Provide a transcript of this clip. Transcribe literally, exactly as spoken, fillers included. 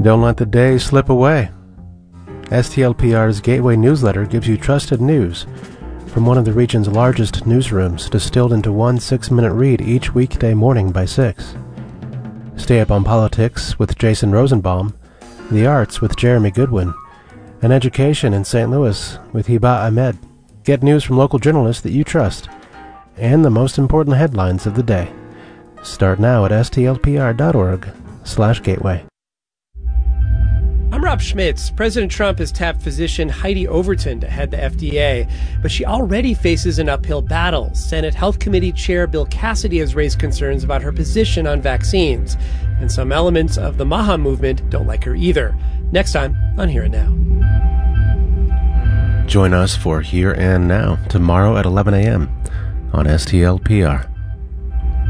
Don't let the day slip away. S T L P R's Gateway newsletter gives you trusted news from one of the region's largest newsrooms, distilled into one six-minute read each weekday morning by six. Stay up on politics with Jason Rosenbaum, the arts with Jeremy Goodwin, and education in Saint Louis with Hiba Ahmed. Get news from local journalists that you trust, and the most important headlines of the day. Start now at stlpr.org slash gateway. I'm Rob Schmitz. President Trump has tapped physician Heidi Overton to head the F D A, but she already faces an uphill battle. Senate Health Committee Chair Bill Cassidy has raised concerns about her position on vaccines, and some elements of the MAHA movement don't like her either. Next time on Here and Now. Join us for Here and Now tomorrow at eleven a.m. on S T L P R.